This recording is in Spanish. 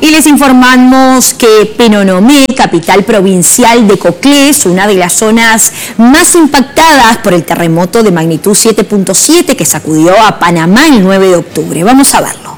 Y les informamos que Penonomé, capital provincial de Coclés, una de las zonas más impactadas por el terremoto de magnitud 7.7 que sacudió a Panamá el 9 de octubre. Vamos a verlo.